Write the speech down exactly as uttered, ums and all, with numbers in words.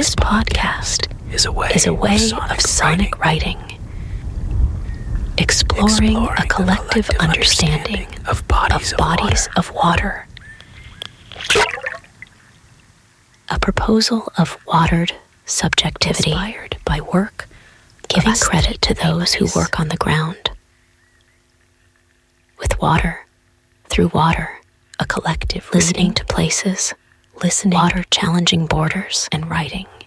This podcast is a way, is a way of sonic, of sonic writing, writing exploring, exploring a collective, collective understanding, understanding of bodies, of, of, bodies water. of water. A proposal of watered subjectivity, inspired by work, giving credit to those who work on the ground. With water, through water, a collective listening reading, to places, listening, water challenging borders, and writing.